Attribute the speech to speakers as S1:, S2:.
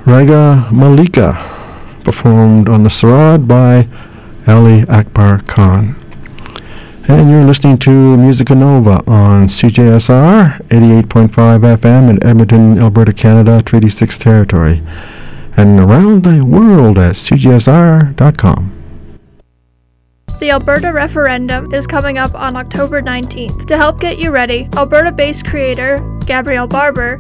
S1: Raga Malika, performed on the Sarod by Ali Akbar Khan. And you're listening to Musica Nova on CJSR 88.5 FM in Edmonton, Alberta, Canada, Treaty 6 territory, and around the world at cjsr.com.
S2: The Alberta referendum is coming up on October 19th. To help get you ready, Alberta-based creator Gabrielle Barber